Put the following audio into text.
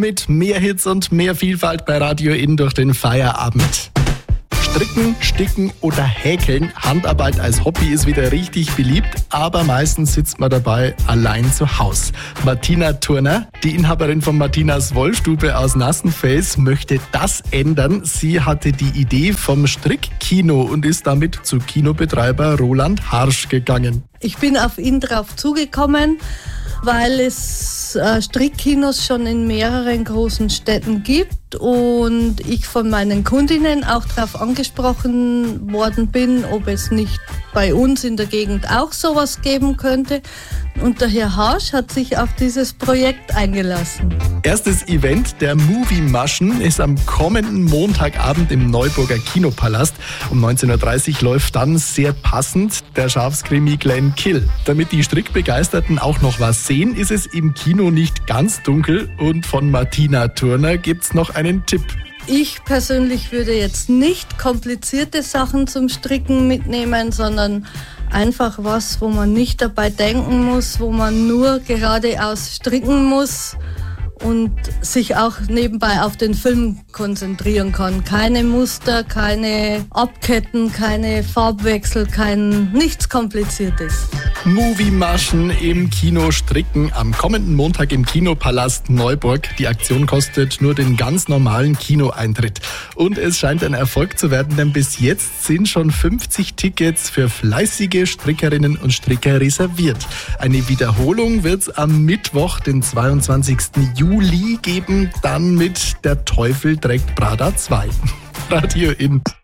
mit mehr Hits und mehr Vielfalt bei Radio In durch den Feierabend. Stricken, Sticken oder Häkeln, Handarbeit als Hobby ist wieder richtig beliebt, aber meistens sitzt man dabei allein zu Hause. Martina Turner, die Inhaberin von Martinas Wollstube aus Nassenfels, möchte das ändern. Sie hatte die Idee vom Strickkino und ist damit zu Kinobetreiber Roland Harsch gegangen. Ich bin auf ihn drauf zugekommen, weil es Strickkinos schon in mehreren großen Städten gibt und ich von meinen Kundinnen auch darauf angesprochen worden bin, ob es nicht bei uns in der Gegend auch sowas geben könnte. Und der Herr Harsch hat sich auf dieses Projekt eingelassen. Erstes Event der Movie-Maschen ist am kommenden Montagabend im Neuburger Kinopalast. Um 19.30 Uhr läuft dann sehr passend der Schafskrimi Glenn Kill. Damit die Strickbegeisterten auch noch was sehen, ist es im Kino nicht ganz dunkel. Und von Martina Turner gibt's noch einen Tipp. Ich persönlich würde jetzt nicht komplizierte Sachen zum Stricken mitnehmen, sondern einfach was, wo man nicht dabei denken muss, wo man nur geradeaus stricken muss und sich auch nebenbei auf den Film konzentrieren kann. Keine Muster, keine Abketten, keine Farbwechsel, nichts Kompliziertes. Movie-Maschen im Kino stricken am kommenden Montag im Kinopalast Neuburg. Die Aktion kostet nur den ganz normalen Kinoeintritt. Und es scheint ein Erfolg zu werden, denn bis jetzt sind schon 50 Tickets für fleißige Strickerinnen und Stricker reserviert. Eine Wiederholung wird es am Mittwoch, den 22. Juli geben, dann mit Der Teufel trägt Prada 2. Radio In.